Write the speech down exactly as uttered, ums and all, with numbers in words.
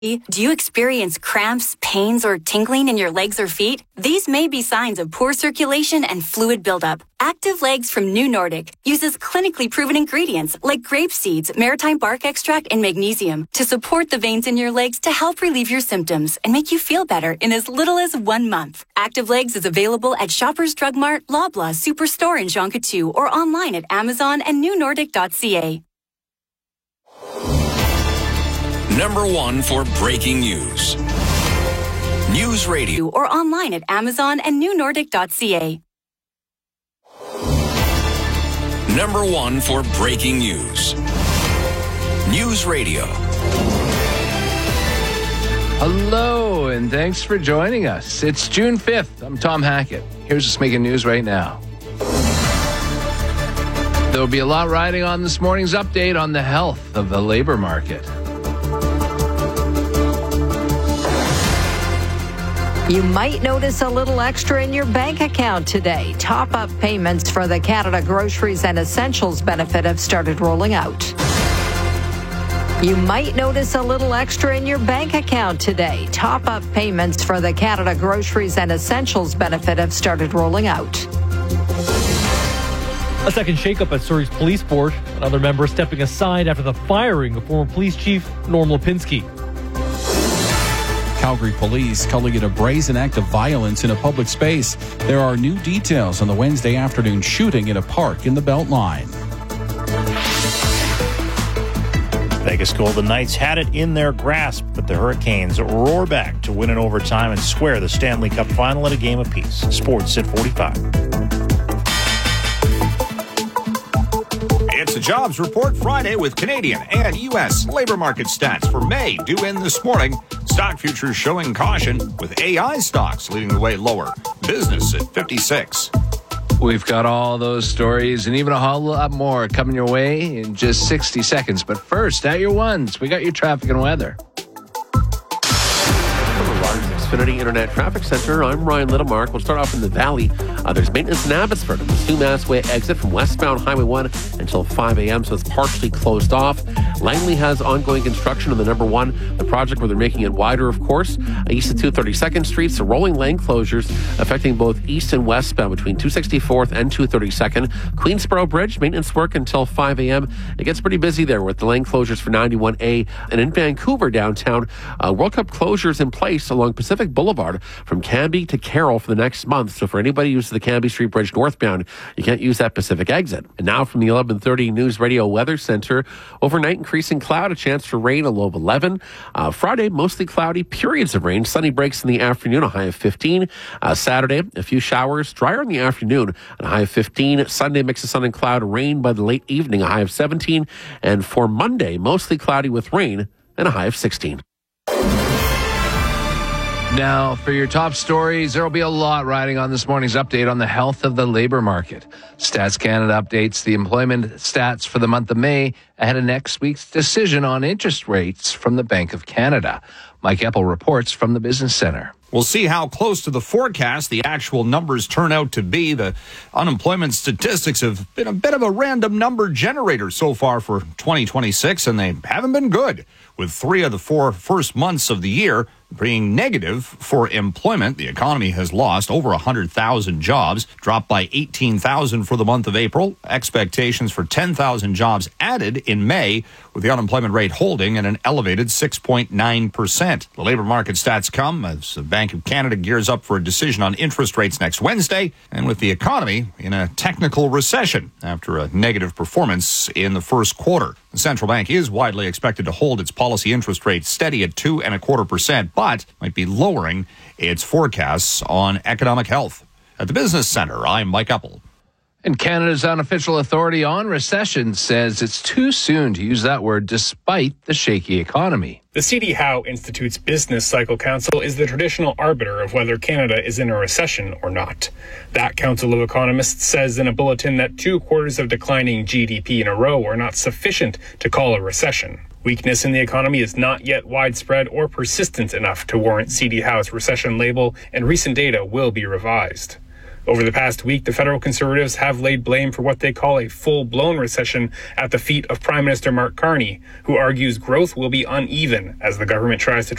Do you experience cramps, pains, or tingling in your legs or feet? These may be signs of poor circulation and fluid buildup. Active Legs from New Nordic uses clinically proven ingredients like grape seeds, maritime bark extract, and magnesium to support the veins in your legs to help relieve your symptoms and make you feel better in as little as one month. Active Legs is available at Shoppers Drug Mart, Loblaw, Superstore in Jean Coutu, or online at Amazon and new nordic dot c a. Number one for breaking news. News Radio. Or online at Amazon and new nordic dot c a. Number one for breaking news. News Radio. Hello, and thanks for joining us. It's June fifth. I'm Tom Hackett. Here's what's making news right now. There'll be a lot riding on this morning's update on the health of the labor market. You might notice a little extra in your bank account today. Top-up payments for the Canada Groceries and Essentials benefit have started rolling out. You might notice a little extra in your bank account today. Top-up payments for the Canada Groceries and Essentials benefit have started rolling out. A second shakeup at Surrey's police board. Another member stepping aside after the firing of former police chief Norm Lipinski. Calgary police calling it a brazen act of violence in a public space. There are new details on the Wednesday afternoon shooting in a park in the Beltline. Vegas Golden Knights had it in their grasp, but the Hurricanes roar back to win in overtime and square the Stanley Cup final at a game apiece. Sports at forty-five. It's a jobs report Friday with Canadian and U S labor market stats for May due in this morning. Stock futures showing caution with A I stocks leading the way lower. Business at fifty-six. We've got all those stories and even a whole lot more coming your way in just sixty seconds. But first, at your ones, we got your traffic and weather. Xfinity Internet Traffic Center. I'm Ryan Littlemark. We'll start off in the valley. Uh, there's maintenance in Abbotsford on the Sumas Way exit from westbound Highway one until five a.m., so it's partially closed off. Langley has ongoing construction on the number one, the project where they're making it wider, of course. Uh, east of two hundred thirty-second Street, so rolling lane closures affecting both east and westbound between two sixty-fourth and two thirty-second. Queensboro Bridge, maintenance work until five a.m. It gets pretty busy there with the lane closures for ninety-one A. And in Vancouver downtown, uh, World Cup closures in place along Pacific Boulevard from Cambie to Carroll for the next month. So for anybody who uses the Cambie Street Bridge northbound, you can't use that Pacific exit. And now from the eleven thirty News Radio Weather Center, overnight increasing cloud, a chance for rain, a low of eleven. Uh, Friday, mostly cloudy, periods of rain. Sunny breaks in the afternoon, a high of fifteen. Uh, Saturday, a few showers, drier in the afternoon, a high of fifteen. Sunday, mix of sun and cloud, rain by the late evening, a high of seventeen. And for Monday, mostly cloudy with rain and a high of sixteen. Now, for your top stories, there will be a lot riding on this morning's update on the health of the labor market. Stats Canada updates the employment stats for the month of May ahead of next week's decision on interest rates from the Bank of Canada. Mike Eppel reports from the Business Center. We'll see how close to the forecast the actual numbers turn out to be. The unemployment statistics have been a bit of a random number generator so far for twenty twenty-six, and they haven't been good, with three of the four first months of the year being negative for employment. The economy has lost over one hundred thousand jobs, dropped by eighteen thousand for the month of April. Expectations for ten thousand jobs added in May, with the unemployment rate holding at an elevated six point nine percent. The labor market stats come as the Bank of Canada gears up for a decision on interest rates next Wednesday, and with the economy in a technical recession after a negative performance in the first quarter. The central bank is widely expected to hold its policy interest rate steady at two and a quarter percent, but might be lowering its forecasts on economic health. At the Business Center, I'm Mike Eppel. And Canada's unofficial authority on recession says it's too soon to use that word despite the shaky economy. The C D Howe Institute's Business Cycle Council is the traditional arbiter of whether Canada is in a recession or not. That council of economists says in a bulletin that two quarters of declining G D P in a row are not sufficient to call a recession. Weakness in the economy is not yet widespread or persistent enough to warrant C D Howe's recession label, and recent data will be revised. Over the past week, the federal Conservatives have laid blame for what they call a full-blown recession at the feet of Prime Minister Mark Carney, who argues growth will be uneven as the government tries to